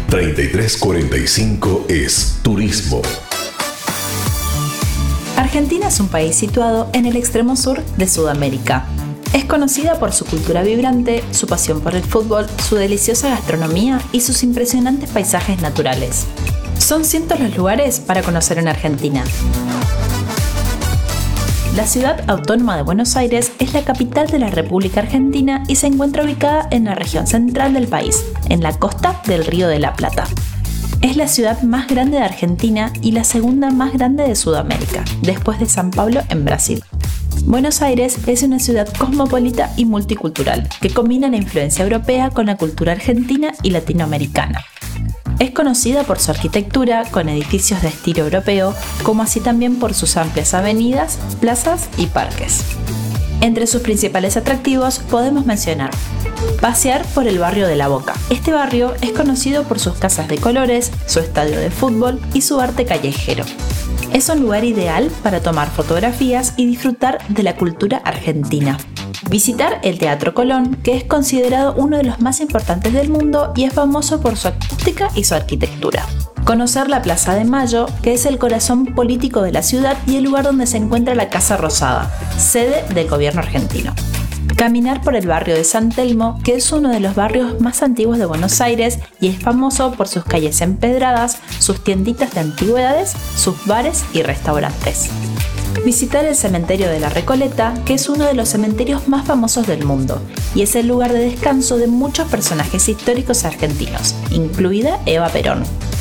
3345 es Turismo. Argentina es un país situado en el extremo sur de Sudamérica. Es conocida por su cultura vibrante, su pasión por el fútbol, su deliciosa gastronomía y sus impresionantes paisajes naturales. Son cientos los lugares para conocer en Argentina. La ciudad autónoma de Buenos Aires es la capital de la República Argentina y se encuentra ubicada en la región central del país, en la costa del Río de la Plata. Es la ciudad más grande de Argentina y la segunda más grande de Sudamérica, después de San Pablo en Brasil. Buenos Aires es una ciudad cosmopolita y multicultural, que combina la influencia europea con la cultura argentina y latinoamericana. Es conocida por su arquitectura, con edificios de estilo europeo, como así también por sus amplias avenidas, plazas y parques. Entre sus principales atractivos podemos mencionar pasear por el barrio de La Boca. Este barrio es conocido por sus casas de colores, su estadio de fútbol y su arte callejero. Es un lugar ideal para tomar fotografías y disfrutar de la cultura argentina. Visitar el Teatro Colón, que es considerado uno de los más importantes del mundo y es famoso por su acústica y su arquitectura. Conocer la Plaza de Mayo, que es el corazón político de la ciudad y el lugar donde se encuentra la Casa Rosada, sede del gobierno argentino. Caminar por el barrio de San Telmo, que es uno de los barrios más antiguos de Buenos Aires y es famoso por sus calles empedradas, sus tienditas de antigüedades, sus bares y restaurantes. Visitar el cementerio de la Recoleta, que es uno de los cementerios más famosos del mundo y es el lugar de descanso de muchos personajes históricos argentinos, incluida Eva Perón.